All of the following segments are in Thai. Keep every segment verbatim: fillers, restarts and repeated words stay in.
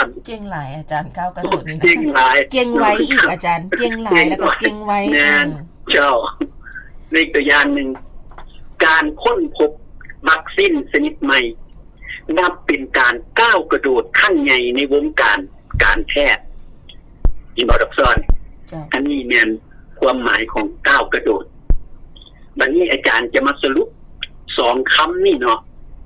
เก่งหลายอาจารย์ก้าวกระโดดนี่นะเก่งหลายเก่งไว้อีกอาจารย์เก่งหลายแล้วก็เก่งไว้เจ้าในตัวอย่างหนึ่งการค้นพบวัคซีนชนิดใหม่นับเป็นการก้าวกระโดดขั้นใหญ่ในวงการการแพทย์อินบอดอกซอนอันนี้เนี่ยความหมายของก้าวกระโดดวันนี้อาจารย์จะมาสรุปสองคำนี่เนาะ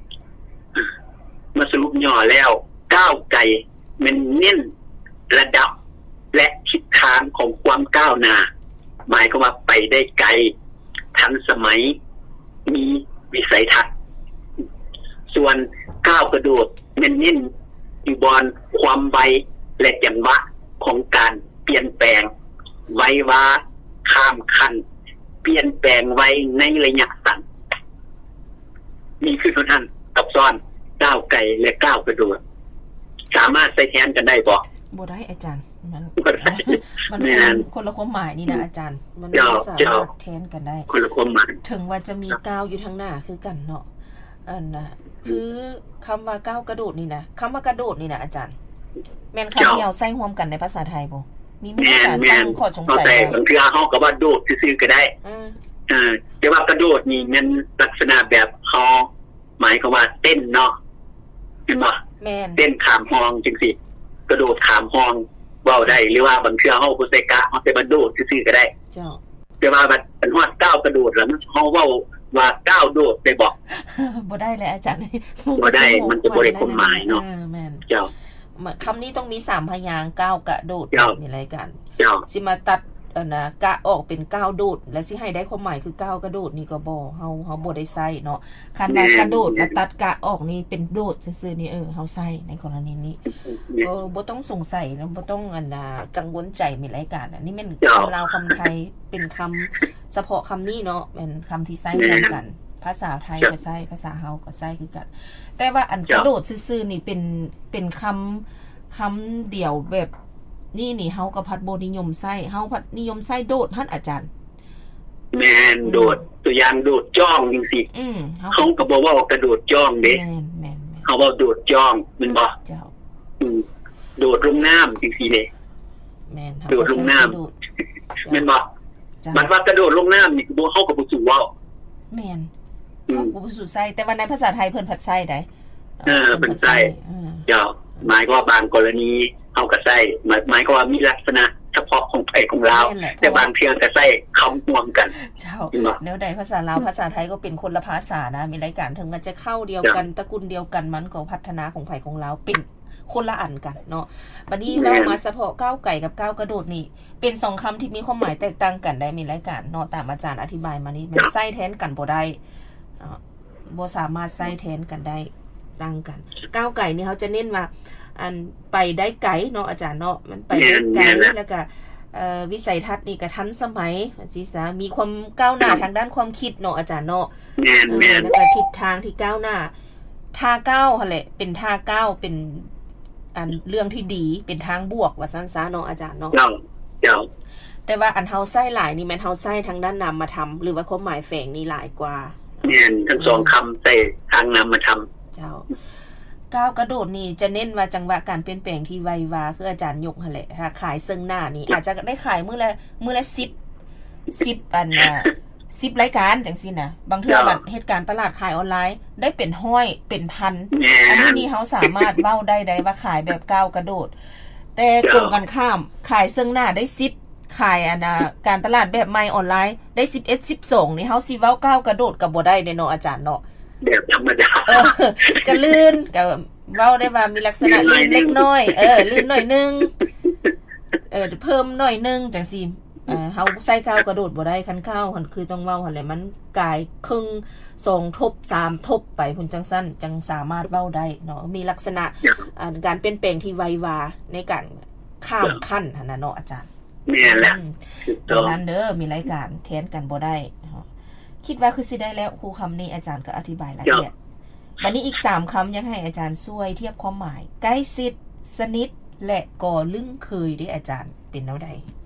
มาสรุปย่อแล้วก้าวไกลมันเน้นระดับและทิศทางของความก้าวหน้าหมายก็ว่าไปได้ไกลทันสมัยมีวิสัยทัศน์ส่วนก้าวกระโดดมันเน้นอยู่บนความไวและจังหวะของการเปลี่ยนแปลงไววาข้ามขั้นเปลี่ยนแปลงไว้ในระยะสั้นนี่คือท่านกับซ้อนก้าวไกลและก้าวกระโดดสามารถใช้แทนกันได้บ่บ่ได้อาจารย์มันมันคนละความหมายนี่นะอาจารย์มันไม่สามารถแทนกันได้คนละความหมายถึงว่าจะมีก้าวอยู่ทางหน้าคือกันเนาะอันน่ะคือคำว่าก้าวกระโดดนี่นะคำว่ากระโดดนี่นะอาจารย์แม่นคำเดียวใช้ร่วมกันในภาษาไทยบ่มีไม่ได้การตั้งข้อสงสัยแต่บางทีเฮาก็ว่าโดดซื่อๆก็ได้อือเออแต่ว่ากระโดดนี่มันลักษณะแบบเฮาหมายความว่าเต้นเนาะเห็นบ่แม่นเต้นข้ามห้องจังซี่กระโดดข้ามห้องเว้าได้หรือว่าบางเทื่อเฮาบ่ใส่กะเฮาใส่บัดโดดซื่อๆก็ได้เจ้าแต่ว่าบัดอันฮอดก้าวกระโดดแล้วเฮาเว้าว่าก้าวโดดได้บ่บ่ได้เลยอาจารย์บ่ได้มันจะบ่ได้ความหมายเนาะแม่นเจ้าคำนี้ต้องมีสามพยางค์ก้าวกระโดดมีอะไรกันสิมาตัดเอ่อนะกะออกเป็นก้าวโดดและสิให้ได้ความหมายคือก้าวกระโดดนี่ก็บ่เฮาเฮาบ่ได้ใช้เนาะคันว่ากระโดดแล้วตัดกะออกนี่เป็นโดดซื่อๆนี่เออเฮาใช้ในกรณีนี้เออบ่ต้องสงสัยแล้วบ่ต้องอันน่ะกังวลใจมีรายการอันนี้แม่นคำลาวคำไทยเป็นคำเฉพาะคำนี้เนาะเป็นคำที่ใช้ร่วมกันภาษาไทยก็ใช้ภาษาเฮาก็ใช้คือกันแต่ว่าอันกระโดดซื่อๆนี่เป็นเป็นคำคำเดียวแบบนี่นี่เฮาก็พัดบ่นิยมใช้เฮาพัดนิยมใช้โดดหั่นอาจารย์แม่นโดดตัวอย่างโดดจ้องจังซี่อือเฮาก็บ่ว่ากระโดดจ้องเด้แม่นๆๆเฮาว่าโดดจ้องแม่นบ่เจ้าอือโดดลงน้ำจังซี่เด้แม่นโดดลงน้ำแม่นบ่มันว่ากระโดดลงน้ำนี่บ่เฮาก็บ่สู้เว้าแม่นเฮาบ่สู้ใช้แต่ว่าในภาษาไทยเพิ่นพัดใช้ได้เออเพิ่นใช้เจ้าหมายก็ว่าบางกรณีเฮาก็ใช้หมายหมายก็ว่ามีลักษณะเฉพาะของไผของลาวแต่บางเทื่อก็ใช้คำร่วมกันเจ้าแนวใดภาษาลาวภาษาไทยก็เป็นคนละภาษานะมีรายการถึงมันจะเข้าเดียวกันตระกูลเดียวกันมันก็พัฒนาของไผของลาวเป็นคนละอันกันเนาะบัดนี้เรามาเฉพาะก้าวไก่กับก้าวกระโดดนี่เป็นสองคำที่มีความหมายแตกต่างกันได้มีรายการเนาะตามอาจารย์อธิบายมานี่มันใช้แทนกันบ่ได้เนาะบ่สามารถใช้แทนกันได้ต่างกันก้าวไก่นี่เขาจะเน้นว่าอันไปได้ไกลเนาะอาจารย์เนาะมันไปได้ไกลแล้วก็เอ่อวิสัยทัศน์นี่ก็ทันสมัยสิซะมีความก้าวหน้าทางด้านความคิดเนาะอาจารย์เนาะแล้วก็ทิศทางที่ก้าวหน้าท่าก้าวหั่นแหละเป็นท่าก้าวเป็นอันเรื่องที่ดีเป็นทางบวกว่าซั่นซะเนาะอาจารย์เนาะเจ้าแต่ว่าอันเฮาใช้หลายนี่แม่นเฮาใช้ทางด้านนามธรรมหรือว่าความหมายแฝงนี่หลายกว่าแม่นทั้งสองคำใช้ทางนามธรรมเจ้าก้าวกระโดดนี่จะเน้นว่าจังหวะการเปลี่ยนแปลงที่ไววาคืออาจารย์ยกหั่นแหละถ้าขายซึ่งหน้านี่อาจจะได้ขายมื้อละมื้อละสิบ สิบอันน่ะสิบรายการจังซี่น่ะบางเทื่อบัดเหตุการณ์ตลาดขายออนไลน์ได้เป็นร้อยเป็นพันอันนี้นี่เฮาสามารถเว้าได้ได้ว่าขายแบบก้าวกระโดดแต่ตรงกันข้ามขายซึ่งหน้าได้สิบขายอันน่ะการตลาดแบบใหม่ออนไลน์ได้สิบเอ็ด สิบสองนี่เฮาสิเว้าก้าวกระโดดก็บ่ได้เด้เนาะอาจารย์เนาะแบบธรรมดาเออก็ลื่นก็เว้าได้ว่ามีลักษณะลื่นเล็กน้อยเออลื่นหน่อยนึงเออเพิ่มหน่อยนึงจังซี่อ่าเฮาใส่ก้าวกระโดดบ่ได้คันข้าวหั่นคือต้องเว้าหั่นแหละมันกายครึ่งสองทบสามทบไปพุ่นจังซั่นจังสามารถเว้าได้เนาะมีลักษณะอ่าการเปลี่ยนแปลงที่ไววาในการข้ามขั้นหั่นน่ะเนาะอาจารย์แม่นแหละดังนั้นเด้อมีรายการแทนกันบ่ได้คิดว่าคือสิได้แล้วครูคำนี้อาจารย์ก็อธิบายละเอียดบัดนี้อีกสามคำอยากให้อาจารย์ช่วยเทียบความหมายใกล้ชิดสนิทและก่อลึ่งเคยได้อาจารย์เป็นแนวใด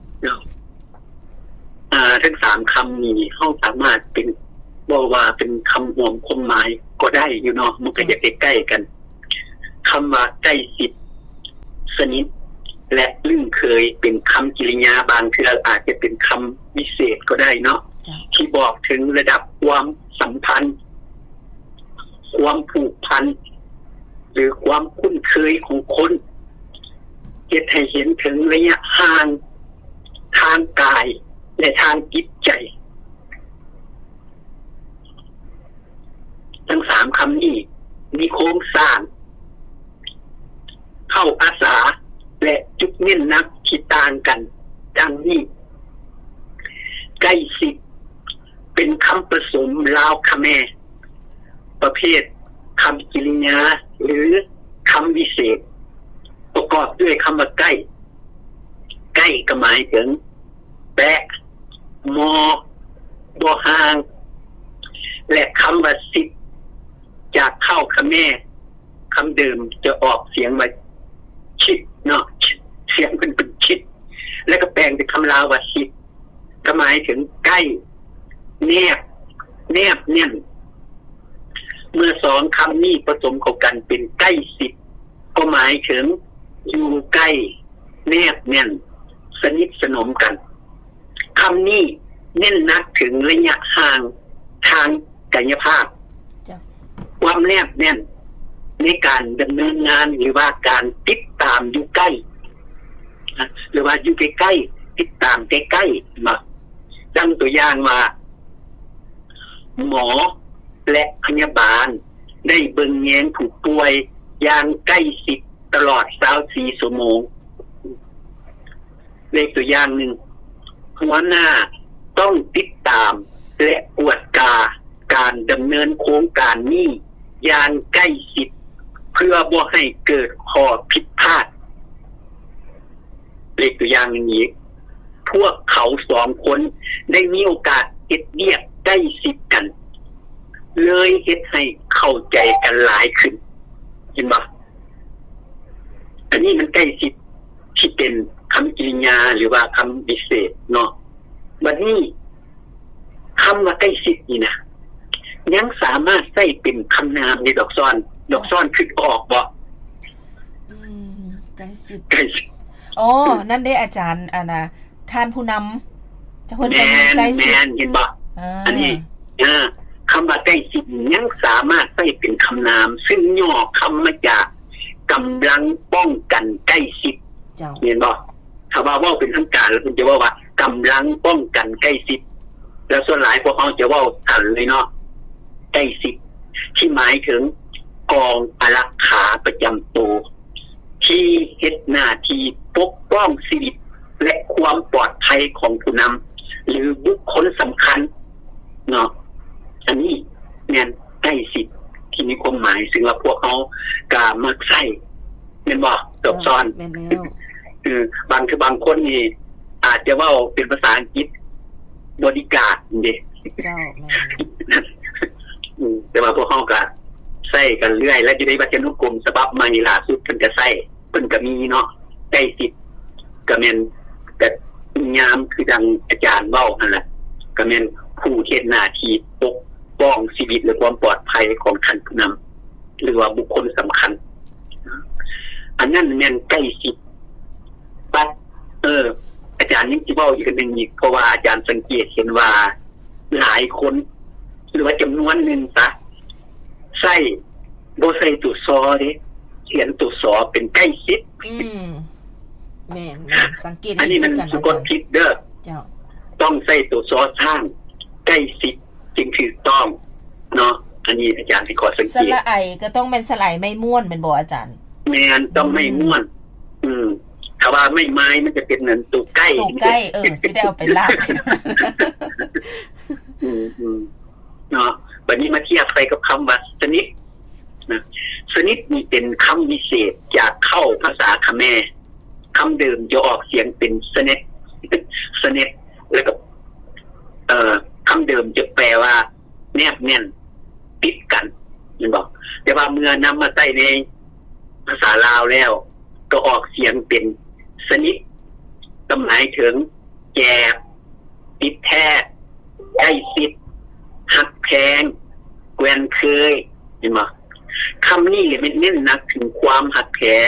อ่าทั้งสามคำนี้เฮาสามารถเป็นบ่ว่าเป็นคำรวมความหมายก็ได้อยู่เนาะมันก็จะใกล้ๆกันคำว่าใกล้ชิดสนิทและลึ่งเคยเป็นคำกริยาบางเทื่ออาจจะเป็นคำวิเศษก็ได้เนาะที่บอกถึงระดับความสัมพันธ์ความผูกพันหรือความคุ้นเคยของคนเฮ็ดให้เห็นถึงระยะห่างทางกายและทางจิตใจทั้งสามคำนี้มีโครงสร้างเข้าอาสาและจุดเน้นนักที่ต่างกันดังนี้ใกล้ชิดเป็นคำผสมลาวคแมประเภทคำกริยาหรือคำวิเศษประกอบด้วยคำว่าใกล้ใกล้ก็หมายถึงแปะมอบ่ห่างและคำว่าสิบจากเข้าคแมคำเดิมจะออกเสียงว่าชิดเนาะเสียงเป็นเป็นชิดแล้วก็แปลงเป็นคำลาวว่าสิบก็หมายถึงใกล้แนบแนบแน่นเมื่อสองคำนี้ผสมเข้ากันเป็นใกล้สิบก็หมายถึงอยู่ใกล้แนบแน่นสนิทสนมกันคำนี้เน้นนักถึงระยะห่างทางกายภาพความแนบแน่นในการดำเนินงานหรือว่าการติดตามอยู่ใกล้หรือว่าอยู่ใกล้ๆติดตามใกล้ๆมาดังตัวอย่างว่าหมอและพยาบาลได้เบิ่งแยงผู้ป่วยอย่างใกล้ชิดตลอดยี่สิบสี่ชั่วโมงเลขตัวอย่างหนึ่งหัวหน้าต้องติดตามและตรวจกาการดำเนินโครงการนี้อย่างใกล้ชิดเพื่อบ่ให้เกิดข้อผิดพลาดเลขตัวอย่างนี้พวกเขาสองคนได้มีโอกาสเฮ็ดเวียกใกล้ชิดกันเลยเฮ็ดให้เข้าใจกันหลายขึ้นเห็นบ่อันนี้มันใกล้ชิดที่เป็นคำกริยาหรือว่าคำวิเศษเนาะบัดนี้คำว่าใกล้ชิดนี่นะยังสามารถใช้เป็นคำนามในดอกซ่อนดอกซ่อนคิดออกบ่อืมใกล้ชิดใกล้ชิดอ๋อนั่นได้อาจารย์อ่ะนะท่านผู้นำจะเพิ่นจะใกล้ชิดเห็นบ่อันนี้อ่าคำว่าใกล้ชิดยังสามารถใช้เป็นคำนามซึ่งย่อคำมาจากกำลังป้องกันใกล้ชิดเห็นบ่ถ้าว่าเว้าเป็นทางการแล้วคุณจะว่าว่ากำลังป้องกันใกล้ชิดแล้วส่วนหลายพวกเขาจะเว้าทันเลยเนาะใกล้ชิดที่หมายถึงกองอารักขาประจำตัวที่เฮ็ดหน้าที่ปกป้องชีวิตและความปลอดภัยของผู้นำหรือบุคคลสำคัญเนาะอันนี้แม่นใกล้ชิดที่มีความหมายซึ่งว่าพวกเขาก็มักใช้แม่นบ่ตบซ้อนแม่นแล้วเออบางคือบางคนนี่อาจจะเว้าเป็นภาษาอังกฤษบริการเด้เจ้าแม่นอืมแต่ว่าพวกเขาก็ใช้กันเรื่อยและอยู่ในวัจนุกรมฉบับใหม่ล่าสุดเพิ่นก็ใช้เพิ่นก็มีเนาะใกล้ชิดก็แม่นก็ยามคือดังอาจารย์เว้านั่นแหละก็แม่นผู้เฮ็ดหน้าที่ปกป้องชีวิตและความปลอดภัยของท่านผู้นำหรือว่าบุคคลสำคัญอันนั้นแม่นใกล้ชิดปัดเอออาจารย์ยังสิเว้าอีกนึงอีกเพราะว่าอาจารย์สังเกตเห็นว่าหลายคนหรือว่าจำนวนนึงซะใช้บ่ใส่ตัวซอเด้เขียนตัวซอเป็นใกล้ชิดอืมแม่นสังเกตอันนี้มันสะกดผิดเด้อเจ้าต้องใส่ตัวซอสร้างใกล้ชิดจึงถูกต้องเนาะอันนี้อาจารย์สิขอสังเกตสระไอก็ต้องเป็นสระไอไม่ม่วนเป็นบ่อาจารย์แม่นต้องไม่ม่วนอืมถ้าว่าไม่ไม้มันจะเป็นเหมือนตัวใกล้ตัวใกล้เออสิได้เอาไปลากอืมๆเนาะบัดนี้มาเทียบไปกับคำว่าสนิทนะสนิทนี่เป็นคำวิเศษจากเข้าภาษาคแมร์คำเดิมจะออกเสียงเป็นสเน็ตสเน็ตแล้วก็เอ่อคำเดิมจะแปลว่าแนบแน่นติดกันเห็นบ่แต่ว่าเมื่อนำมาใส่ในภาษาลาวแล้วก็ออกเสียงเป็นสนิทหมายถึงแจบติดแท้ใกล้ชิดหักแพงแกวนเคยเห็นบ่คำนี้มันเน้นหนักถึงความหักแพง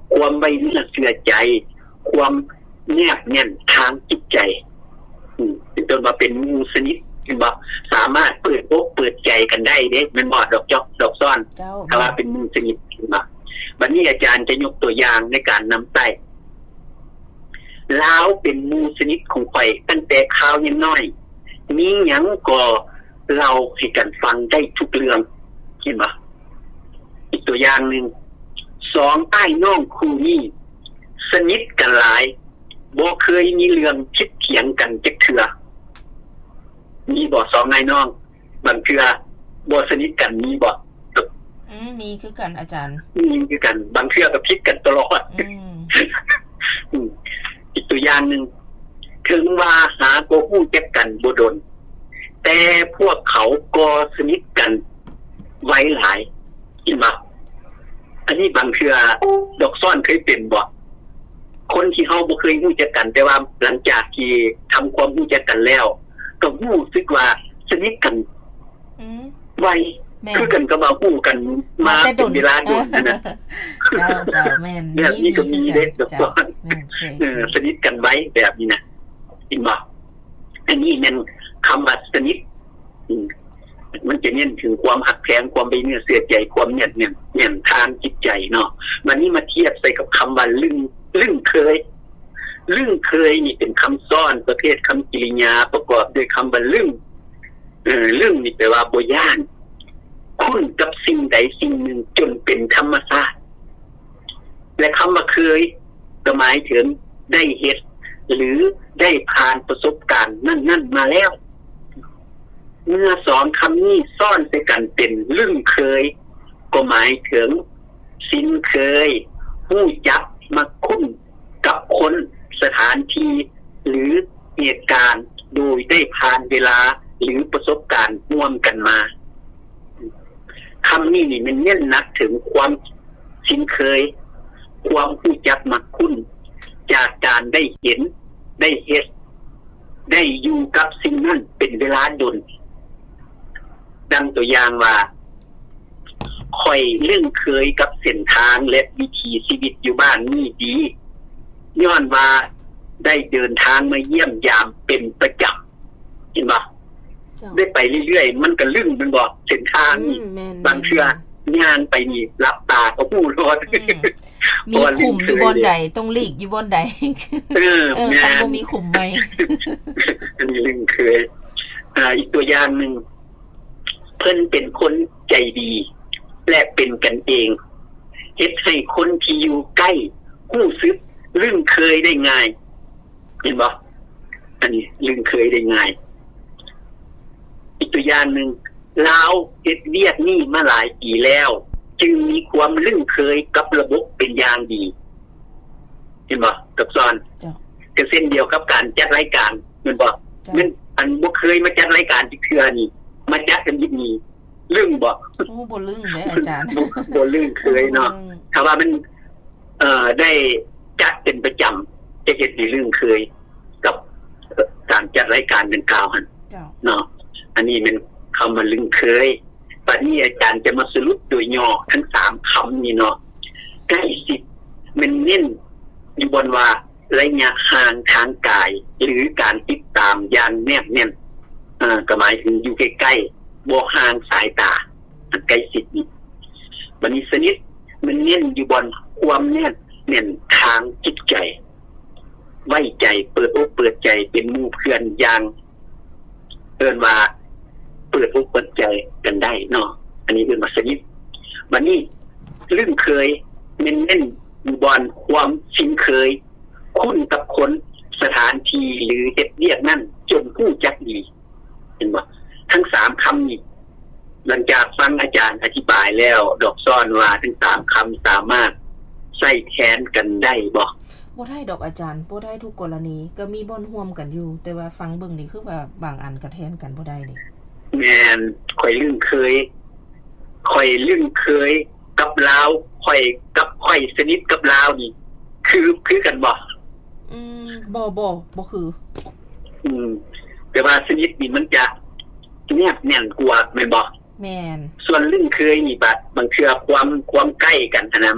ความไว้เนื้อเชื่อใจความแนบแน่นทางจิตใจอืมจนมาเป็นหมู่สนิทเห็นบ่สามารถเปิดอกเปิดใจกันได้เด้แม่นบ่ดอกจอกดอกซ่อนถ้าว่าเป็นหมู่สนิทเห็นบ่บัดนี้อาจารย์จะยกตัวอย่างในการนำใต้ลาวเป็นหมู่สนิทของข่อยตั้งแต่ข่าวยังน้อยมีหยังก็เล่าให้กันฟังได้ทุกเรื่องเห็นบ่อีกตัวอย่างนึงสองอ้ายน้องคู่นี้สนิทกันหลายบ่เคยมีเรื่องคิดเถียงกันจักเทื่อมีบ่สองอ้ายน้องบางเทื่อบ่สนิทกันมีบ่อืมมีคือกันอาจารย์มีคือกันบางเทื่อก็ผิดกันตลอดอืมอีกตัวอย่างนึงถึงว่าหาบ่ฮู้จักกันบ่ดนแต่พวกเขาก็สนิทกันไว้หลายเห็นบ่อันนี้บางเทื่อดอกซ่อนเคยเป็นบ่คนที่เฮาบ่เคยรู้จักกันแต่ว่าหลังจากที่ทำความรู้จักกันแล้วก็รู้สึกว่าสนิทกันอือไว้คือกันก็มาฮู้กันมาเป็นเวลาโดนนะเจ้าๆแม่นแบบนี้ก็มีเด้ดอกซ่อนเออสนิทกันไว้แบบนี้นะเห็นบ่อันนี้แม่นคำว่าสนิทมันจะเน้นถึงความหักแพงความเป็นเนื้อเชื่อใจความแน่นแน่นแน่นทางจิตใจเนาะวันนี้มาเทียบใส่กับคำว่าลึงลึงเคยลึงเคยนี่เป็นคำซ้อนประเภทคำกริยาประกอบด้วยคำว่าลึงเออลึงนี่แปลว่าบ่ย่านคุ้นกับสิ่งใดสิ่งหนึ่งจนเป็นธรรมชาติและคำว่าเคยก็หมายถึงได้เฮ็ดหรือได้ผ่านประสบการณ์นั่นๆมาแล้วเมื่อสองคำนี้ซ่อนใส่กันเป็นลึ่งเคยก็หมายถึงสินเคยผู้จักมาคุ้นกับคนสถานที่หรือเหตุการณ์โดยได้ผ่านเวลาหรือประสบการณ์ร่วมกันมาคำนี้นี่มันเน้นหนักถึงความสินเคยความผู้จักมาคุ้นจากการได้เห็นได้เฮ็ดได้อยู่กับสิ่งนั้นเป็นเวลาดนดังตัวอย่างว่าค่อยเรื่องเคยกับเส้นทางและวิถีชีวิตอยู่บ้านนี่ดีย้อนว่าได้เดินทางมาเยี่ยมยามเป็นประจำเห็นบ่ได้ไปเรื่อยๆมันก็ลึ่งมันบ่เส้นทางนี่บางเทื่อย่างไปนี่รับตาก็ฮู้รอดมีขุมอยู่บนใดต้องหลีกอยู่บนใดเออเออคันบ่มีขุมไหมอันนี้ลึ่งเคยอ่าอีกตัวอย่างนึงเพิ่นเป็นคนใจดีและเป็นกันเองเฮ็ดให้คนที่อยู่ใกล้รู้สึกลึ่งเคยได้ง่ายเห็นบ่อันนี้ลึ่งเคยได้ง่ายอีกตัวอย่างนึงลาวเฮ็ดเวียกนี่มาหลายปีแล้วจึงมีความลึ่งเคยกับระบบเป็นอย่างดีเห็นบ่กับซ้อนก็เส้นเดียวกับการจัดรายการแม่นบ่มันอันบ่เคยมาจัดรายการจักเทื่อนี่มาจัดกันยิบนี้ลึ่งบ่โอ้บ่ลึ่งเด้อาจารย์บ่ลึ่งเคยเนาะถ้าว่ามันเอ่อได้จัดเป็นประจำจะเฮ็ดให้ลึ่งเคยกับการจัดรายการดังกล่าวหั่นเนาะอันนี้มันคำว่าลึ่งเคยบัดนี้อาจารย์จะมาสรุปโดยย่อทั้งสามคำนี้เนาะใกล้ชิดมันเน้นอยู่บนว่าระยะห่างทางกายหรือการติดตามอย่างแนบแน่นอ่าก็หมายถึงอยู่ใกล้ๆบ่ห่างสายตาอันใกล้ชิดนี่บัดนี้สนิทมันเน้นอยู่บนความแน่นแน่นทางจิตใจไว้ใจเปิดอกเปิดใจเป็นหมู่เพื่อนอย่างเอิ้นว่าเปิดอกเปิดใจกันได้เนาะอันนี้เป็นมาสนิทบัดนี้ลึ่งเคยเน้นๆอยู่บนความชินเคยคุ้นกับคนสถานที่หรือเฮ็ดเวียกนั้นจนรู้จักดีเห็นบ่ทั้งสามคำนี้หลังจากฟังอาจารย์อธิบายแล้วดอกซ่อนว่าทั้งสามคำสามารถใช้แทนกันได้บ่บ่ได้ดอกอาจารย์บ่ได้ทุกกรณีก็มีบ่นร่วมกันอยู่แต่ว่าฟังเบิ่งนี่คือว่าบางอันก็แทนกันบ่ได้นี่แม่นข่อยลืมเคยข่อยลืมเคยกับลาวข่อยกับข่อยสนิทกับลาวนี่คือคือกันบ่อืมบ่บ่บ่คืออืมแต่ว่าสนิทนี่มันจะแนบแน่นกว่าแม่นบ่แม่นส่วนลึ่งเคยนี่บัดบางเทื่อความความใกล้กันนะมันจะ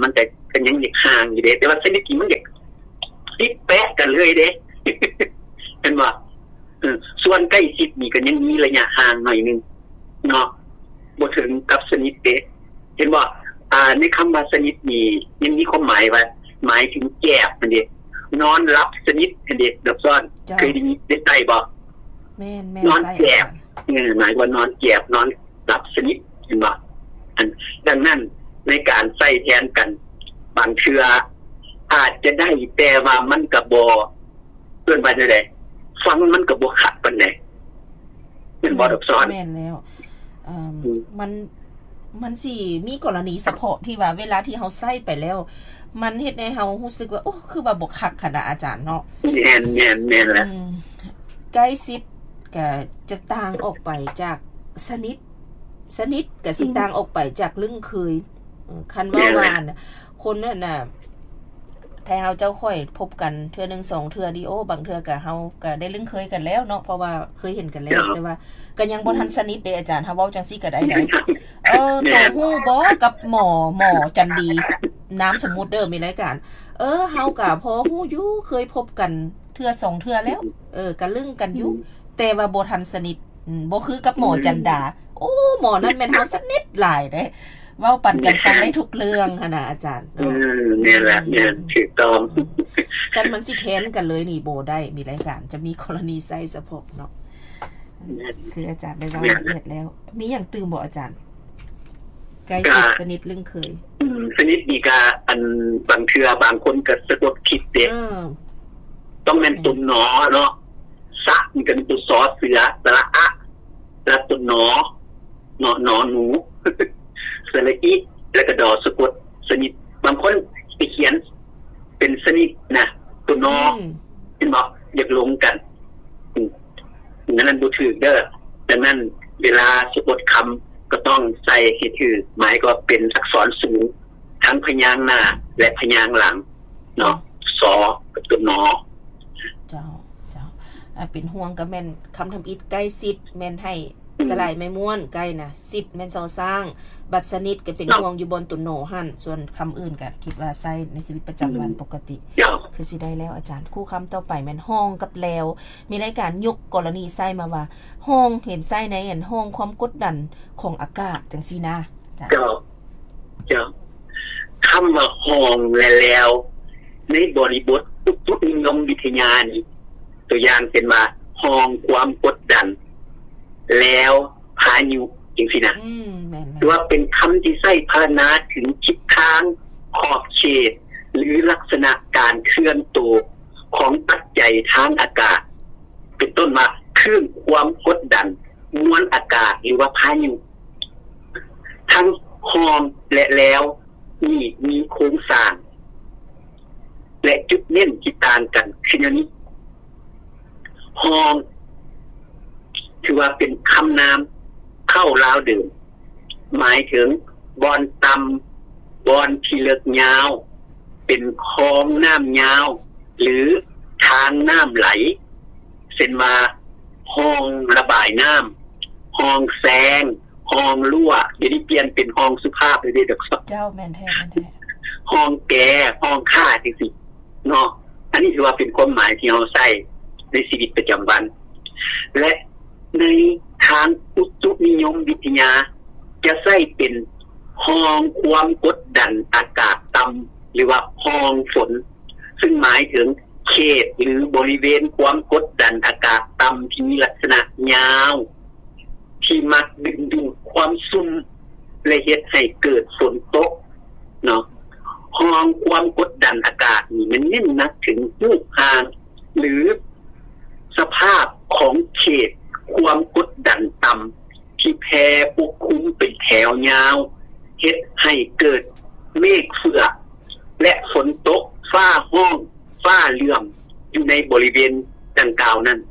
ก็ยังอยากห่างอยู่เด้แต่ว่าชนิดที่มันอยากติดแปะกันเลยเด้ เห็นบ่เออส่วนใกล้ชิดนี่ก็ยังมีระยะห่างหน่อยนึงเนาะบ่ถึงกับสนิทเด้เห็นบ่อ่าในคำว่าสนิทนี่ยังมีความหมายว่าหมายถึงแก็บนั่นเด้นอนหลับสนิทนั่นเด้ดอกซ้อนเคยได้ยินได้ใต้บ่แม่นๆนอนแก็บเออหมายว่านอนแก็บนอนหลับสนิทเห็นบ่อันดังนั้นในการใช้แทนกันบางเทื่ออาจจะได้แต่ว่ามันก็บ่เพิ่นว่าจังได๋ฟังมันก็บ่คักปานใดเป็นบ่ดอกซ้อนแม่นแล้วเอ่อมันมันสิมีกรณีเฉพาะที่ว่าเวลาที่เฮาใช้ไปแล้วมันเฮ็ดให้เฮารู้สึกว่าโอ้คือว่าบ่คักขนาดอาจารย์เนาะแม่นๆๆแล้วใกล้ชิดก็จะต่างออกไปจากสนิทสนิทก็สิต่างออกไปจากลึ่งเคยคันว่าว่าคนนั่นน่ะถ้าเฮาเจ้าค่อยพบกันเทื่อนึงสองเทื่อดีโอบางเทื่อก็เฮาก็ได้ลึ่งเคยกันแล้วเนาะเพราะว่าเคยเห็นกันแล้วแต่ว่าก็ยังบ่ทันสนิทเด้อาจารย์ถ้าเว้าจังซี่ก็ได้ได้เออตัวฮู้บ่กับหมอหมอจันดีนามสมมุติเด้อมีรายการเออเฮาก็พอฮู้อยู่เคยพบกันเทื่อสองเทื่อแล้วเออก็ลึ่งกันอยู่แต่ว่าบ่ทันสนิทบ่คือกับหมอจันดาโอ้หมอนั้นแม่นเฮาสนิทหลายเด้เว้าปั่นกันฟังได้ทุกเรื่องหั่นน่ะอาจารย์เออนี่แหละเนี่ยถูกต้องซั่นมันสิแทนกันเลยนี่บ่ได้มีรายการจะมีกรณีใส่เฉพาะเนาะคืออาจารย์ได้เว้าละเอียดแล้วมีหยังตื่มบ่อาจารย์ใกล้ชิดสนิทลึ่งเคยอืมสนิทนี่ก็อันบางเทื่อบางคนก็สะกดผิดเด้ต้องแม่นตุนหนอเนาะสะนี่ก็เป็นตัวสอเสือสระอะแล้วตุนหนอหนอหนอหนูสระอีแล้วก็ดอสะกดสนิทบางคนไปเขียนเป็นสนิทนะตัวนอเห็นบ่อยากลงกันงั้นนั้นบ่ถูกเด้อดังนั้นเวลาสะกดคำก็ต้องใส่ให้ถูกหมายก็เป็นอักษรสูงทั้งพยางค์หน้าและพยางค์หลังเนาะสอกับตัวนอเจ้าเจ้าอ่าเป็นห่วงก็แม่นคำทำอิฐใกล้ชิดแม่นให้สลายไม่ม่วนใกล้น่ะสิทธิ์แม่นซอสร้างบัดสนิทก็เป็นห่วงอยู่บนตุนโหนหั่นส่วนคำอื่นก็คิดว่าใช้ในชีวิตประจำวันปกติคือสิได้แล้วอาจารย์คู่คำต่อไปแม่นห้องกับแล้วมีรายการยกกรณีใช้มาว่าห้องเห็นใช้ในอันห้องความกดดันของอากาศจังซี่นะเจ้าเจ้าคำว่าห้องแล้วในบริบททุกๆนิยมวิทยานี่ตัวอย่างเป็นว่าห้องความกดดันแล้วพายุจังซี่นะอืมแม่นๆหรือว่าเป็นคำที่ใช้พรรณนาถึงทิศทางขอบเขตหรือลักษณะการเคลื่อนตัวของปัจจัยทางอากาศเป็นต้นมาคลื่นความกดดันมวลอากาศหรือว่าพายุทั้งห้องและแล้วนี่มีโครงสร้างและจุดเน้นที่ต่างกันคืออย่างนี้ห้องถือว่าเป็นคำนามเข้าลาวเดิมหมายถึงบอนต่ำบอนที่เลิกยาวเป็นคลองน้ำยาวหรือทางน้ำไหลเช่นมาห้องระบายน้ำห้องแซงห้องรั่วเดี๋ยวนี้เปลี่ยนเป็นห้องสุภาพเลยเด้อเจ้าแม่นแท้แม่นแท้ห้องแก่ห้องค่าจังซี่เนาะอันนี้ถือว่าเป็นความหมายที่เราใช้ในชีวิตประจำวันและในทางอุตุนิยมวิทยาจะใช้เป็นห้องความกดดันอากาศต่ำหรือว่าห้องฝนซึ่งหมายถึงเขตหรือบริเวณความกดดันอากาศต่ำที่มีลักษณะยาวที่มักดึงดูดความซุ่มและเฮ็ดให้เกิดฝนตกเนาะห้องความกดดันอากาศนี่มันเน้นหนักถึงรูปร่างหรือสภาพของเขตความกดดันต่ำที่แผ่ปกคลุมเป็นแถวยาวเฮ็ดให้เกิดเมฆเฟือกและฝนตกฟ้าห้องฟ้าเหลื่อมอยู่ในบริเวณดังกล่าวนั้น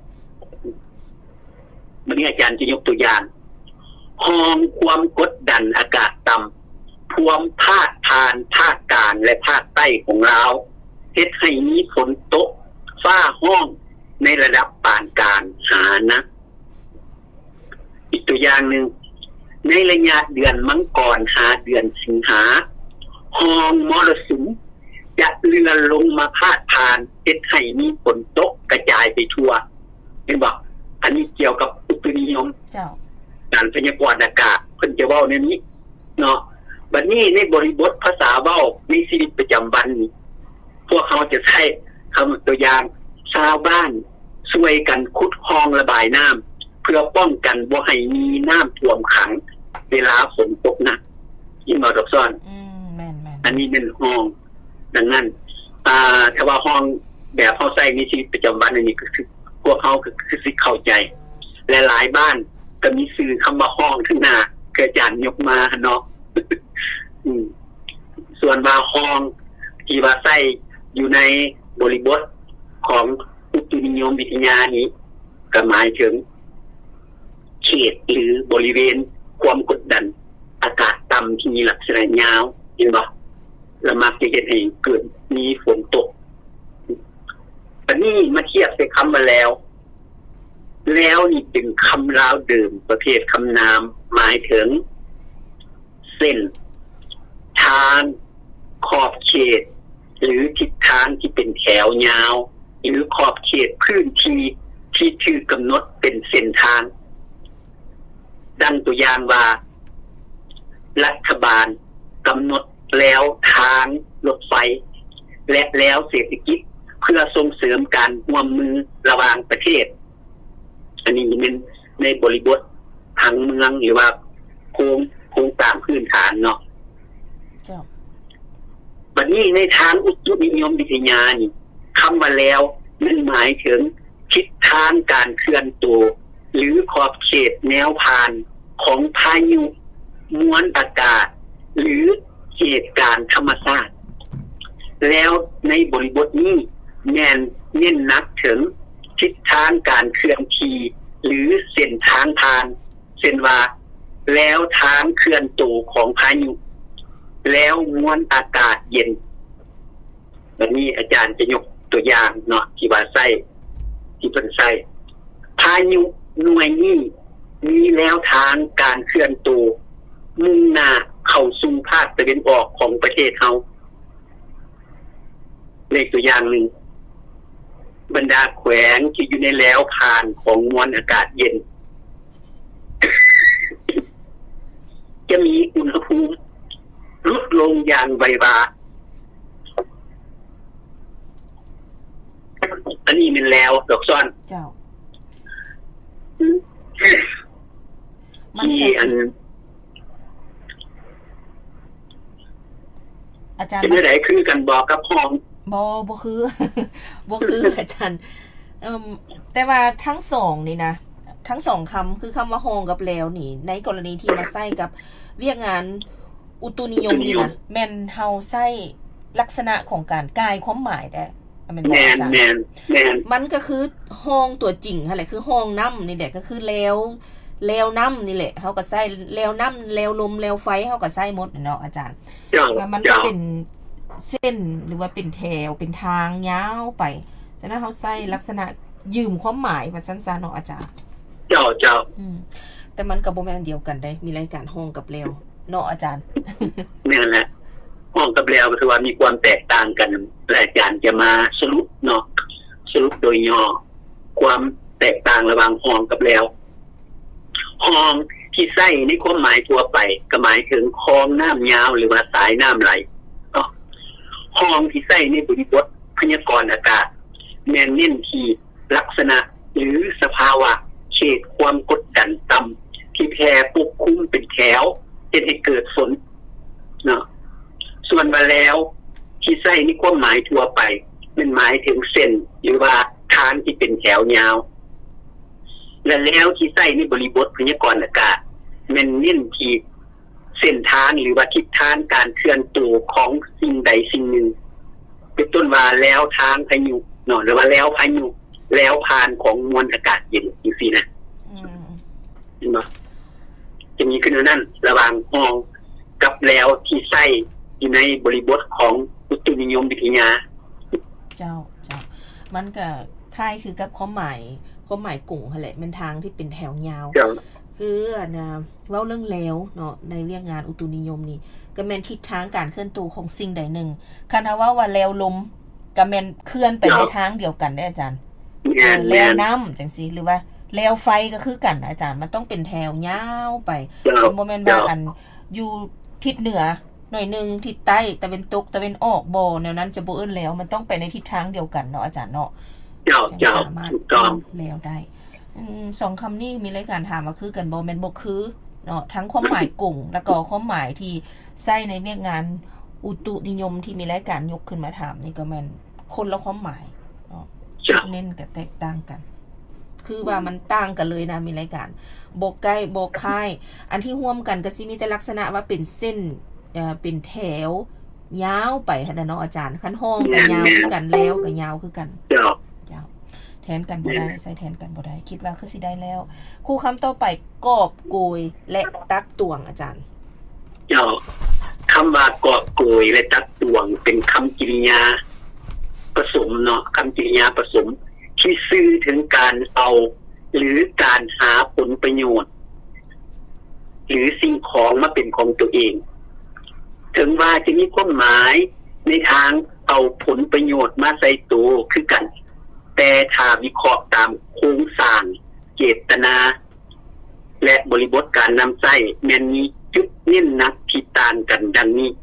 วันนี้อาจารย์จะยกตัวอย่างห้องความกดดันอากาศต่ำท่วมภาคทานภาคกลางและภาคใต้ของเราเฮ็ดให้มีฝนตกฟ้าห้องในระดับปานกลางหานะอีกตัวอย่างหนึ่งในระยะเดือนมังกรหาเดือนสิงหาฮองมรสุมจะเลื่อนลงมาพาดผ่านเฮ็ดให้มีฝนตกกระจายไปทั่วเห็นบ่อันนี้เกี่ยวกับอุตุนิยมเจ้าการพยากรณ์อากาศเพิ่นจะเว้าในนี้เนาะบัดนี้ในบริบทภาษาเว้าในชีวิตประจำวันนี้พวกเขาจะใช้คำตัวอย่างชาวบ้านช่วยกันขุดคลองระบายน้ำเพื่อป้องกันบ่ให้มีน้ำท่วมขังเวลาฝนตกหนักยิ่งมาดอกซ้อนอืมแม่นๆอันนี้เป็นห้องดังนั้นอ่าถ้าว่าห้องแบบเฮาใช้ในชีวิตประจำวันอันนี้ก็คือพวกเขาก็คือสิเข้าใจและหลายบ้านก็มีชื่อคำว่าห้องข้างหน้าคืออาจารย์ยกมาเนาะ อืมส่วนว่าห้องที่ว่าใช้อยู่ในบริบทของอุตุนิยมวิทยานี้ก็หมายถึงเขตหรือบริเวณความกดดันอากาศต่ำที่มีลักษณะยาวเห็นบ่แล้วมักจะเฮ็ดให้เกิดมีฝนตกอันนี้มาเทียบใส่คำว่าแล้วแล้วนี่เป็นคำลาวเดิมประเภทคำนามหมายถึงเส้นทางขอบเขตหรือทิศทางที่เป็นแถวยาวหรือขอบเขตพื้นที่ที่ถูกกำหนดเป็นเส้นทางดังตัวอย่างว่ารัฐบาลกำหนดแล้วทางรถไฟและแล้วเศรษฐกิจเพื่อส่งเสริมการร่วมมือระหว่างประเทศอันนี้เป็นในบริบททางเมืองหรือว่าโครงโครงสร้างพื้นฐานเนาะจ้ะบัดนี้ในทางอุตุนิยมวิทยานี่คำว่าแล้วมันหมายถึงทิศทางการเคลื่อนตัวหรือขอบเขตแนวผ่านของพายุมวลอากาศหรือเหตุการณ์ธรรมชาติแล้วในบริบทนี้แน่นเน้นหนักถึงทิศทางการเคลื่อนที่หรือเส้นทางผ่านเช่นว่าแล้วทางเคลื่อนตัวของพายุแล้วมวลอากาศเย็นแบบนี้อาจารย์จะยกตัวอย่างเนาะที่ว่าใส่ที่เพิ่นใส่พายุหน่วยนี้มีแล้วทางการเคลื่อนตัวมุ่งหน้าเข้าสู่ภาคตะวันออกของประเทศเฮาเลขตัวอย่างหนึ่งบรรดาแขวงที่อยู่ในแล้วผ่านของมวลอากาศเย็น จะมีอุณหภูมิลดลงอย่างไววาอันนี้มันแล้วดอกซ้อนเจ้าที่อันอาจารย์เป็นได้คือกันบอกกับห้องบ่บ่คือบ่คืออาจารย์เอ่อแต่ว่าทั้งสองนี่นะทั้งสองคำคือคำว่าห้องกับแล้วนี่ในกรณีที่มาใช้กับเรียกงานอุตุนิยมนี่นะแม่นเฮาใช้ลักษณะของการกายความหมายได้แม่นบ่อาจารย์มันก็คือห้องตัวจริงหั่นแหละคือห้องน้ำนี่แหละก็คือแล้วแล้วน้ำนี่แหละเฮาก็ใช้แล้วน้ำแล้วลมแล้วไฟเฮาก็ใช้หมดเนาะอาจารย์แล้วมันก็เป็นเส้นหรือว่าเป็นแถวเป็นทางยาวไปฉะนั้นเฮาใช้ลักษณะยืมความหมายว่าซั่นๆเนาะอาจารย์เจ้าเจ้าอืมแต่มันก็บ่แม่นเดียวกันได้มีรายการห้องกับแล้วเนาะอาจารย์แม่นแหละห้องกับแล้วก็คือว่ามีความแตกต่างกันและอาจารย์จะมาสรุปเนาะสรุปโดยย่อความแตกต่างระหว่างห้องกับแล้วห้องที่ใช้ในความหมายทั่วไปก็หมายถึงคลองน้ำยาวหรือว่าสายน้ำไหลห้องที่ใช้ในบริบทพยากรณ์อากาศแม่นเน้นที่ลักษณะหรือสภาวะเขตความกดดันต่ำที่แผ่ปกคลุมเป็นแถวเฮ็ดให้เกิดฝนเนาะส่วนว่าแล้วที่ใช้ในความหมายทั่วไปมันหมายถึงเส้นหรือว่าทางที่เป็นแถวยาวและแล้วที่ใช้ในบริบทพยากรณ์อากาศมันเน้นที่เส้นทางหรือว่าทิศทางการเคลื่อนตัวของสิ่งใดสิ่งหนึ่งเป็นต้นว่าแล้วทางพายุเนาะหรือว่าแล้วพายุแล้วผ่านของมวลอากาศเย็นจังซี่นะอืมเห็นบ่จะมีขึ้นนั้นระหว่างห้องกับแล้วที่ใช้อยู่ในบริบทของอุตุนิยมวิทยาเจ้าเจ้ามันก็คล้ายคือกับความหมายความหมายกลุ่มหั่นแหละเป็นทางที่เป็นแถวยาวคือนะเว้าเรื่องแล้วเนาะในเรื่องงานอุตุนิยมนี่ก็แม่นทิศทางการเคลื่อนตัวของสิ่งใดหนึ่งคันถ้าว่าว่าแล้วลมก็แม่นเคลื่อนไปในทางเดียวกันได้อาจารย์แล้วน้ำจังซี่หรือว่าแล้วไฟก็คือกันอาจารย์มันต้องเป็นแถวยาวไปบ่แม่นว่าอันอยู่ทิศเหนือหน่อยนึงทิศใต้ตะวันตกตะวันออกบ่แนวนั้นจะบ่เอิ้นแล้วมันต้องไปในทิศทางเดียวกันเนาะอาจารย์เนาะเจ้าเจ้าสามารถแล้วได้อืมสองคำนี้มีรายการถามว่าคือกันบ่แม่นบ่คือเนาะทั้งความหมายกลุ่มแล้วก็ความหมายที่ใช้ในเวียกงานอุตุนิยมที่มีรายการยกขึ้นมาถามนี่ก็แม่นคนละความหมายเนาะเน้นก็แตกต่างกันคือว่ามันต่างกันเลยนะมีรายการบ่ใกล้บ่คล้ายอันที่ร่วมกันก็สิมีแต่ลักษณะว่าเป็นเส้นเอ่อเป็นแถวยาวไปหั่นน่ะเนาะอาจารย์คันห้องก็ยาวคือกันแล้วก็ยาวคือกันเจ้าเจ้าแทนกันบ่ได้ใส่แทนกันบ่ได้คิดว่าคือสิได้แล้วคู่คำต่อไปกอบโกยและตักตวงอาจารย์เจ้าคำว่ากอบโกยและตักตวงเป็นคำกริยาผสมเนาะคำกริยาผสมที่สื่อถึงการเอาหรือการหาผลประโยชน์หรือสิ่งของมาเป็นของตัวเองถึงว่าจะมีความหมายในทางเอาผลประโยชน์มาใส่ตัวคือกันแต่ถ้าวิเคราะห์ตามโครงสร้างเจตนาและบริบทการนำใช้แม้นมีจุดเน้นหนักที่ต่างกันดังนี้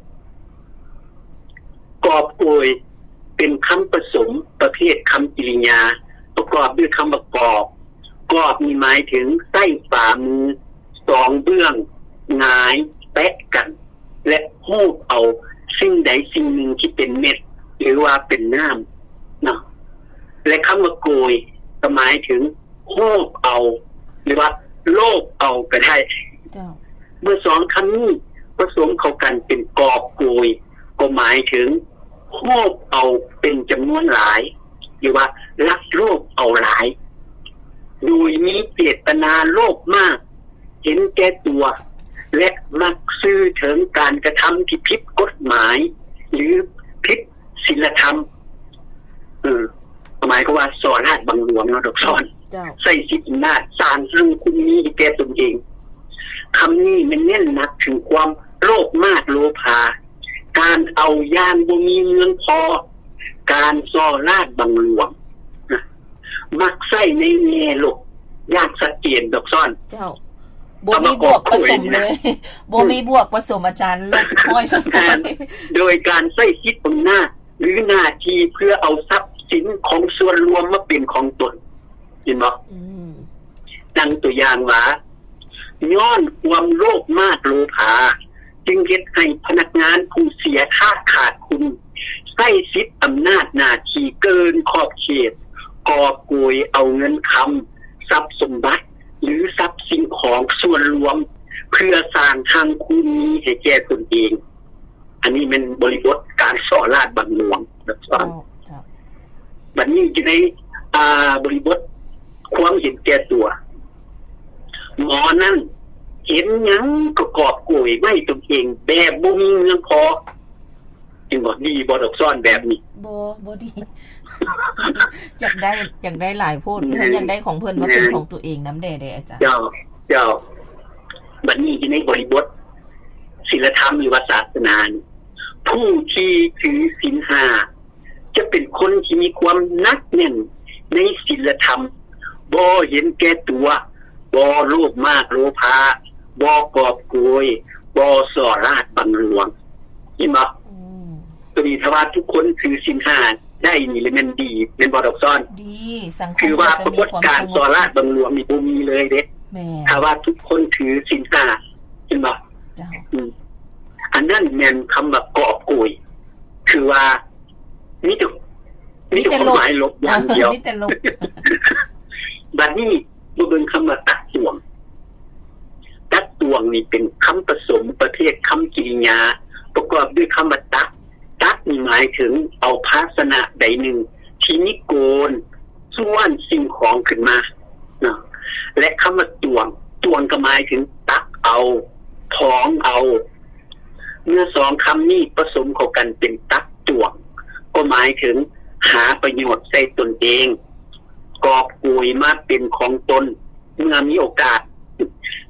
กอบโกยเป็นคำผสมประเภทคำกริยาประกอบด้วยคำว่ากอบกอบมีหมายถึงใส่ฝ่ามือสองเบื้องหงายแปะกันและฮูบเอาสิ่งใดสิ่งหนึ่งที่เป็นเม็ดหรือว่าเป็นน้ำเนาะและคำว่าโกยก็หมายถึงฮูบเอาหรือว่าโลบเอาก็ได้เมื่อสองคำนี้ผสมเข้ากันเป็นกอบโกยก็หมายถึงฮูบเอาเป็นจำนวนหลายหรือว่าลักโลภเอาหลายโดยมีเจตนาโลภมากเห็นแก่ตัวและมักซื่อถึงการกระทำที่ผิดกฎหมายหรือผิดศีลธรรมเออหมายก็ว่าส่อราชบังหลวงเนาะดอกซ้อนใส่สิทธิอำนาจสร้างเรื่องคุณนี้ให้แก่ตนเองคำนี้มันเน้นหนักถึงความโลภมากโลภาการเอายานบ่มีเงินพอการส่อราชบังหลวงนะมักใส่ในแง่ลบยากชัดเจนดอกซ้อนเจ้าบ่มีบวกผสมเลยบ่มีบวกผสมอาจารย์ลบน้อยสักหน่อยโดยการใช้สิทธิอำนาจหรือหน้าที่เพื่อเอาทรัพย์สินของส่วนรวมมาเป็นของตนเห็นบ่อืมดังตัวอย่างว่าย้อนความโลภมากโลภาจึงเฮ็ดให้พนักงานผู้เสียค่าขาดคุณใช้สิทธิอำนาจหน้าที่เกินขอบเขตกอบโกยเอาเงินคำทรัพย์สมบัติหรือทรัพย์สิ่งของส่วนรวมเพื่อสร้างทางคุณนี้ให้แก่ตนเองอันนี้เป็นบริบทการส่อราชบังหลวงแบบนั้นบัดนี้อยู่ในอ่าบริบทความเห็นแก่ตัวหมอนั้นเห็นหยังก็กอบโกยไว้ตนเองแบบบ่มีเงินพอจริงบ่ดีบ่ดอกซ้อนแบบนี้บ่บ่ดีอยากได้อยากได้หลายโพดเพิ่นอยากได้ของเพิ่นว่าเป็นของตัวเองนำแด่ๆอาจารย์เจ้าเจ้าบัดนี้อยู่ในบริบทศีลธรรมหรือว่าศาสนาผู้ที่ถือศีลห้าจะเป็นคนที่มีความหนักแน่นในศีลธรรมบ่เห็นแก่ตัวบ่โลภมากโลภาบ่กอบโกยบ่ส่อราชบังหลวงเห็นบ่อืมตัวนี้ถ้าว่าทุกคนถือศีลห้าได้นี่เลยมันดีเป็นบ่ดอกซ้อนดีสังคมคือว่าปรากฏการณ์ส่อราชบังหลวงนี่บ่มีเลยเด้แม่ถ้าว่าทุกคนถือศีลห้าเห็นบ่จ้ะอืมอันนั้นแม่นคำว่ากอบโกยคือว่ามีแต่มีแต่ความหมายลบอย่างเดียวมีแต่ลบบัดนี้บ่เบิ่งคำว่าตักตวงตักตวงนี่เป็นคำผสมประเภทคำกริยาประกอบด้วยคำว่าตักตักนี่หมายถึงเอาภาชนะใดหนึ่งที่นิโกนส่วนสิ่งของขึ้นมาเนาะและคำว่าตวงตวงก็หมายถึงตักเอาท้องเอาเมื่อสองคำนี้ผสมเข้ากันเป็นตักตวงก็หมายถึงหาประโยชน์ใส่ตนเองกอบโกยมาเป็นของตนเมื่อมีโอกาส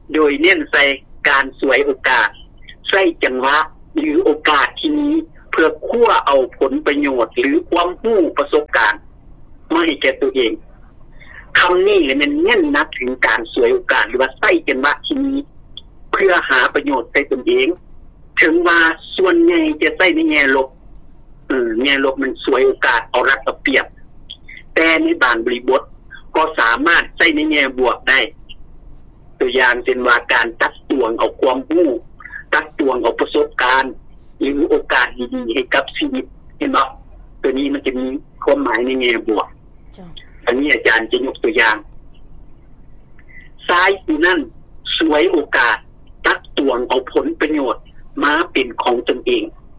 โดยเน้นใส่การสวยโอกาสใส่จังหวะหรือโอกาสที่นี้เพื่อคั่วเอาผลประโยชน์หรือความรู้ประสบการณ์มาให้แก่ตัวเองคำนี้เลยมันเน้นนักถึงการสวยโอกาสหรือว่าใส่จังหวะที่นี้เพื่อหาประโยชน์ใส่ตนเองถึงว่าส่วนใหญ่จะใส่ในแง่ลบเออแง่ลบมันสวยโอกาสเอารัดเอาเปรียบแต่ในบางบริบทก็สามารถใช้ในแง่บวกได้ตัวอย่างเช่นว่าการตักตวงเอาความรู้ตักตวงเอาประสบการณ์หรือโอกาสดีๆให้กับชีวิตเห็นไหมตัวนี้มันจะมีความหมายในแง่บวกอันนี้อาจารย์จะยกตัวอย่างซ้ายผู้นั่นสวยโอกาสตักตวงเอาผลประโยชน์มาเป็นของตนเอง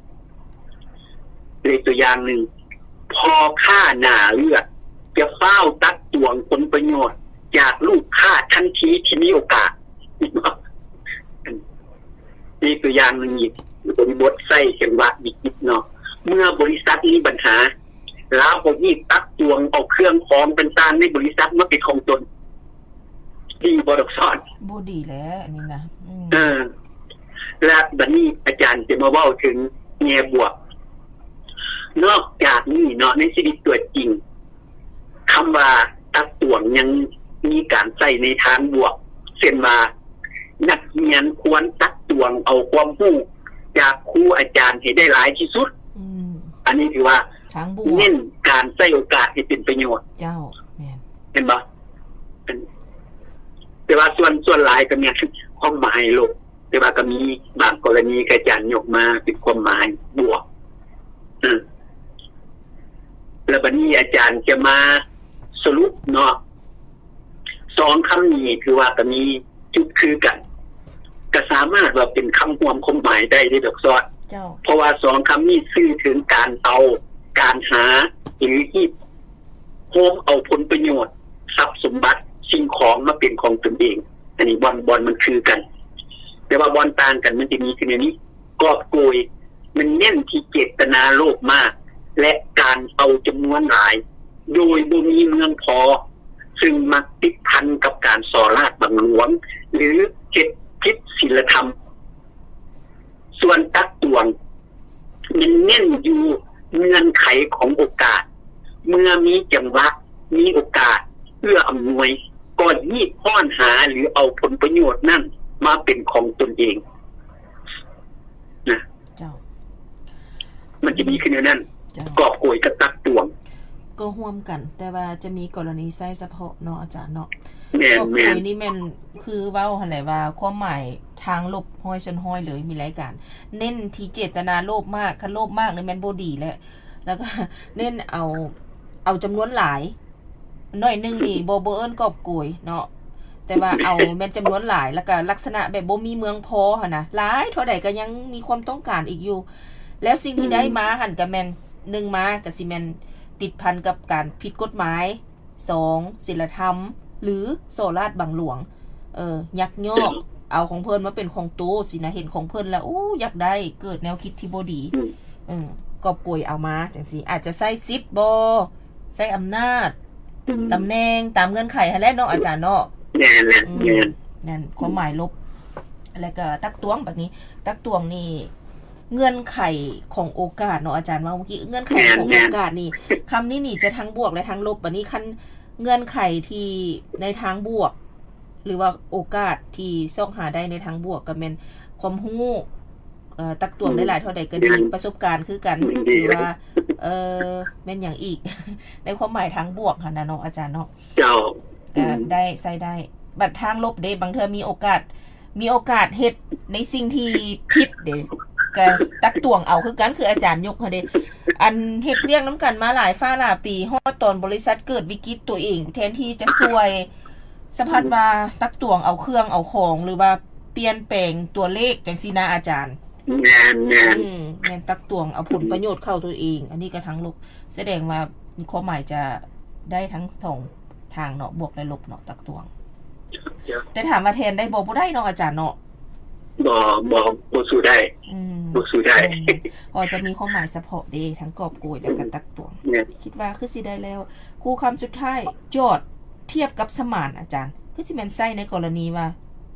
เลยตัวอย่างหนึ่งพอค่าหน้าเลือดจะเฝ้าตักตวงผลประโยชน์จากลูกค้าทันทีที่มีโอกาสนี่ตัวอย่างหนึ่งอีกบริบทใส่เข็มวัดอีกนิดเนาะเมื่อบริษัทมีปัญหาแล้วพอนี่ตักตวงเอาเครื่องของเป็นต่างในบริษัทมาเป็นของตนดีบริษัทบ่ดีแล้วอันนี้นะเออและบัดนี้อาจารย์จะมาเว้าถึงแง่บวกนอกจากนี้เนาะในชีวิตตัวจริงคำว่าตักตวงยังมีการใช้ในทางบวกเช่นว่านักเรียนควรตักตวงเอาความรู้จากครูอาจารย์ให้ได้หลายที่สุดอันนี้ถือว่าเน้นการใช้โอกาสให้เป็นประโยชน์เจ้าแม่นเห็นบ่แต่ว่าส่วนส่วนหลายก็มีความหมายลบแต่ว่าก็มีบางกรณีอาจารย์ยกมาเป็นความหมายบวกอือแล้วบัดนี้อาจารย์จะมาสรุปเนาะสองคำนี้คือว่าก็มีจุดคือกันก็สามารถว่าเป็นคำรวมความหมายได้ในดอกซอดเพราะว่าสองคำนี้สื่อถึงการเอาการหาหรือที่โฮมเอาผลประโยชน์ทรัพย์สมบัติสิ่งของมาเป็นของตนเองอันนี้บอลบอลมันคือกันแต่ว่าบอลต่างกันมันจะมีคือในนี้กอบโกยมันเน้นที่เจตนาโลภมากและการเอาจำนวนหลายโดยบ่มีเมืองพอซึ่งมักติดพันกับการส่อราษฎร์บังหลวงหรือเจ็ดพิษศีลธรรมส่วนตักตวงมันเน้นอยู่เงื่อนไขของโอกาสเมื่อมีจังหวะมีโอกาสเพื่ออำนวยก็ยีบป้อนหาหรือเอาผลประโยชน์นั่นมาเป็นของตนเองนะมันจะมีขึ้นอย่างนั้นกอบโกยกับตักตวงก็ร่วมกันแต่ว่าจะมีกรณีใช้เฉพาะเนาะอาจารย์เนาะกอบโกยนี่แม่นคือเว้าหั่นแหละว่าความหมายทางลบห้อยชนห้อยเลยมีหลายการเน้นที่เจตนาโลภมากคันโลภมากนี่แม่นบ่ดีแล้วแล้วก็เน้นเอาเอาจำนวนหลายน้อยนึงนี่บ่บ่เอิ้นกอบโกยเนาะแต่ว่าเอาแม่นจำนวนหลายแล้วก็ลักษณะแบบบ่มีเมืองพอหั่นน่ะหลายเท่าใดก็ยังมีความต้องการอีกอยู่แล้วสิ่งที่ได้มาหั่นก็แม่นหนึ่งมาก็สิแม่นติดพันกับการผิดกฎหมายสองศีลธรรมหรือโซราษฎร์บังหลวงเออยักยอกเอาของเพิ่นมาเป็นของตู้สินะเห็นของเพิ่นแล้วโอ้อยากได้เกิดแนวคิดที่บ่ดีเออกอบโกยเอามาจังซี่อาจจะใช้สิทธิ์บ่ใช้อำนาจตำแหน่งตามเงื่อนไขหั่นแหละเนาะอาจารย์เนาะแน่ๆๆนั่นความหมายลบแล้วก็ตักตวงแบบนี้ตักตวงนี่เงื่อนไขของโอกาสเนาะอาจารย์ว่าเมื่อกี้เงื่อนไขของโอกาสนี่คำนี้นี่จะทั้งบวกและทั้งลบบัดนี้คันเงื่อนไขที่ในทางบวกหรือว่าโอกาสที่ซ่องหาได้ในทางบวกก็แม่นความรู้เอ่อตักตวงได้หลายเท่าใดก็ดีประสบการณ์คือกันหรือว่าเอ่อแม่นหยังอีกในความหมายทางบวกหั่นน่ะเนาะอาจารย์เนาะเจ้าก็ได้ใช้ได้บัดทางลบเด้บางเทื่อมีโอกาสมีโอกาสเฮ็ดในสิ่งที่ผิดเด้ก็ตักตวงเอาคือกันคืออาจารย์ยกเฮาเด้อันเฮ็ดเรื่องนํากันมาหลายฟ้าหลายปีฮอดตอนบริษัทเกิดวิกฤตตัวเองแทนที่จะช่วยสะพัดว่าตักตวงเอาเครื่องเอาของหรือว่าเปลี่ยนแปลงตัวเลขจังซี่นะอาจารย์แม่นๆอืมแม่นตักตวงเอาผลประโยชน์เข้าตัวเองอันนี้ก็ทั้งลบแสดงว่ามีความหมายจะได้ทั้งสองทางเนาะบวกและลบเนาะตักตวงแต่ถามว่าแทนได้บ่บ่ได้เนาะอาจารย์เนาะบ่บ่บ่สู้ได้อืมบ่สู้ได้พอจะมีความหมายเฉพาะเด้ทั้งกอบโกยและก็ตักตวงคิดว่าคือสิได้แล้วครูคำสุดท้ายโจทย์เทียบกับสมานอาจารย์คือสิแม่นใช้ในกรณีว่า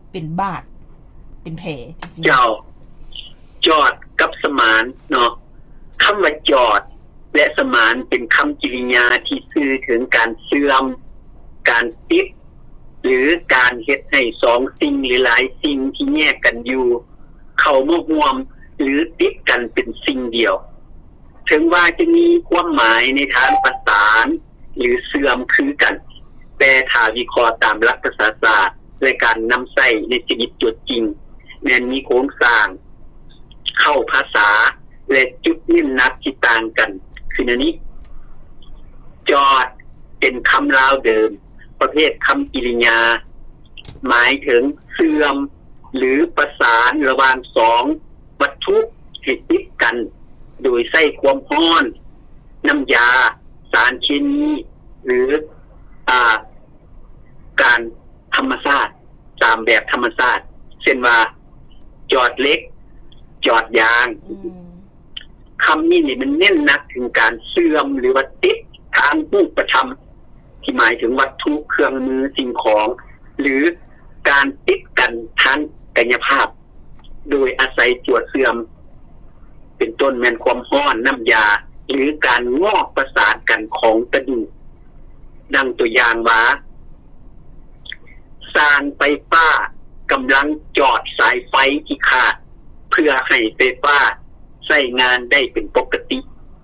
เป็นบาดเป็นแผลจังซี่เจ้าจอดกับสมานเนาะคำว่าจอดและสมานเป็นคำกริยาที่สื่อถึงการเสื่อมการติดหรือการเฮ็ดให้สองสิ่งหรือหลายสิ่งที่แยกกันอยู่เข้ามาร่วมหรือติดกันเป็นสิ่งเดียวถึงว่าจะมีความหมายในทางประสานหรือเสื่อมคือกันแต่ถ้าวิเคราะห์ตามหลักภาษาศาสตร์และการนำใช้ในชีวิตจริงแม้นมีโครงสร้างเข้าภาษาและจุดเน้นหนักที่ต่างกันคืออันนี้จอดเป็นคำลาวเดิมประเภทคำกริยาหมายถึงเสื่อมหรือประสานระหว่างสองวัตถุให้ติดกันโดยใช้ความร้อนน้ำยาสารเคมีหรืออ่าการธรรมชาติตามแบบธรรมชาติเช่นว่าจอดเล็กจอดยางคำนี้นี่มันเน้นหนักถึงการเสื่อมหรือว่าติดทางรูปธรรมที่หมายถึงวัตถุเครื่องมือสิ่งของหรือการติดกันทางกายภาพโดยอาศัยจวดเสื่อมเป็นต้นแม่นความร้อนน้ำยาหรือการงอกประสานกันของกระดูกดังตัวอย่างว่าสร้างไฟฟ้ากำลังจอดสายไฟที่ขาดเพื่อให้ไฟฟ้าใช้งานได้เป็นปกติ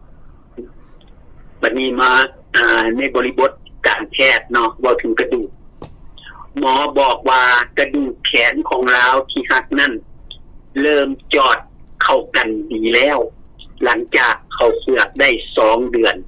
บัดนี้มาอ่าในบริบทการแพทย์เนาะว่าถึงกระดูกหมอบอกว่ากระดูกแขนของเราที่หักนั่นเริ่มจอดเข้ากันดีแล้วหลังจากเข้าเสือกได้สองเดือน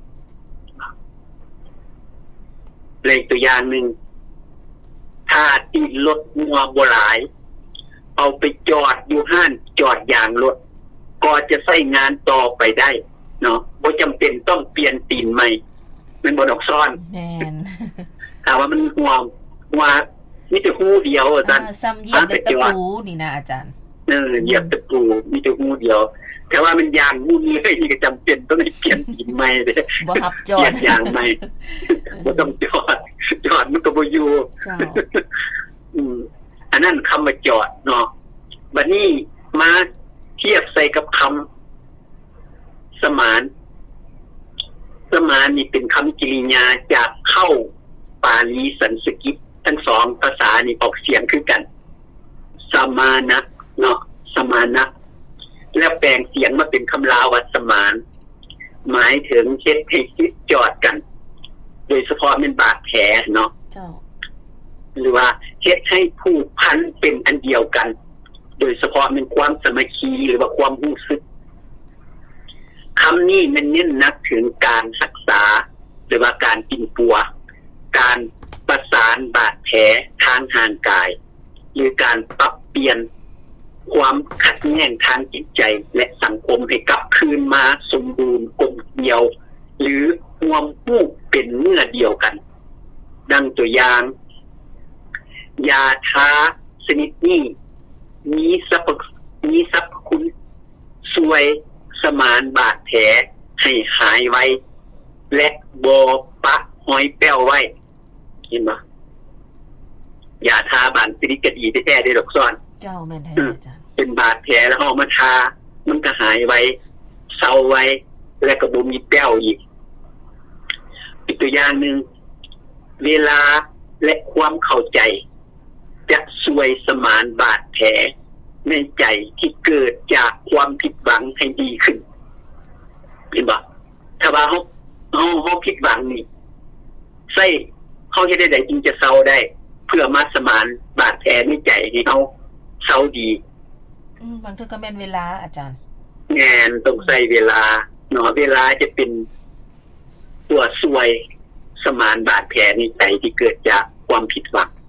เลยตัวอย่างหนึ่งถ้าติดรถมัวบ่หลายเอาไปจอดอยู่ห้านจอดยางรถก็จะใช้งานต่อไปได้เนาะบ่จำเป็นต้องเปลี่ยนตีนใหม่มันบ่ดอกซ้อนแม่นถ้าว่ามันห่วงว่ามีแต่หูเดียวอาจารย์ซ้ำเหยียบตะปูนี่นะอาจารย์เออเหยียบตะปูมีแต่หูเดียวแต่ว่ามันยางมุนเลยนี่ก็จำเป็นต้องเปลี่ยนตีนใหม่เด้บ่ฮับจอดเปลี่ยนยางใหม่บ่ต้องจอดจอดมันก็บ่อยู่จ้าอืมอันนั้นคำว่าจอดเนาะบัดนี้มาเทียบใส่กับคำสมานสมานนี่เป็นคำกริยาจากเข้าปาลีสันสกฤตทั้งสองภาษานี่ออกเสียงคือกันสมานะเนาะสมานะแล้วแปลงเสียงมาเป็นคำลาวว่าสมานหมายถึงเช็ดให้คิดจอดกันโดยเฉพาะเป็นบาดแผลเนาะเจ้าหรือว่าเฮ็ดให้ผูกพันเป็นอันเดียวกันโดยเฉพาะเป็นความสามัคคีหรือว่าความรู้สึกคำนี้มันเน้นหนักถึงการรักษาหรือว่าการกินปัวการประสานบาดแผลทางร่างกายหรือการปรับเปลี่ยนความขัดแย้งทางจิตใจและสังคมให้กลับคืนมาสมบูรณ์กลมเกลียวหรือรวมผู้เป็นเนื้อเดียวกันดังตัวอย่างยาทาชนิดนี้มีสรรพมีสรรพคุณช่วยสมานบาดแผลให้หายไวและบ่ปะหอยแป้วไว้เห็นบ่ยาทาบานชนิดก็ดีแท้ๆได้ดอกซ้อนเจ้าแม่นแท้อาจารย์เป็นบาดแผลแล้วเอามาทามันก็หายไวเศร้าไวและก็บ่มีแป้วอีกอีกตัวอย่างนึงเวลาและความเข้าใจจะช่วยสมานบาดแผลในใจที่เกิดจากความผิดหวังให้ดีขึ้นเห็นบ่ถ้าว่าเฮาเฮาเฮาผิดหวังนี่ใส่เฮาเฮ็ดได้จริงจะเศร้าได้เพื่อมาสมานบาดแผลในใจให้เฮาเศร้าดีอืมบางทีก็แม่นเวลาอาจารย์แม่นต้องใช้เวลาเนาะเวลาจะเป็นตัวช่วยสมานบาดแผลในใจที่เกิดจากความผิดหวัง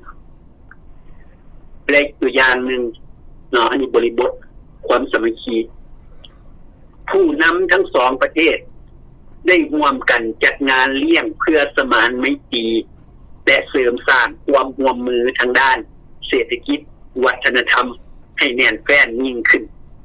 และตัวอย่างนึงเนาะอันนี้บริบทความสามัคคีผู้นำทั้งสองประเทศได้ร่วมกันจัดงานเลี้ยงเพื่อสมานไมตรีและเสริมสร้างความร่วมมือทางด้านเศรษฐกิจวัฒนธรรมให้แน่นแฟ้นยิ่งขึ้น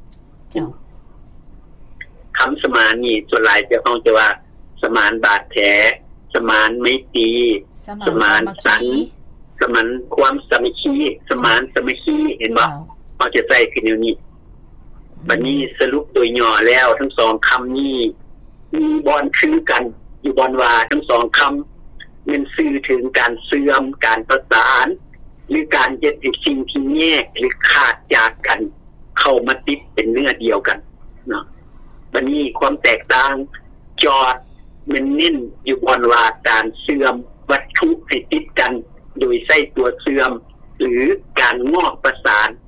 คำสมานนี่ส่วนหลายจะต้องจะว่าสมานบาดแผลสมานไมตรีสมานสันสมานความสามัคคีสมานสามัคคีเห็นบ่เราจะใช้ขึ้นอยู่นี้บัดนี้สรุปโดยย่อแล้วทั้งสองคำนี้มีบอนคือกันอยู่บอนว่าทั้งสองคำมันสื่อถึงการเสื่อมการประสานหรือการเฮ็ดให้สิ่งที่แยกหรือขาดจากกันเข้ามาติดเป็นเนื้อเดียวกันเนาะบัดนี้ความแตกต่างจอดมันเน้นอยู่บอนว่าการเสื่อม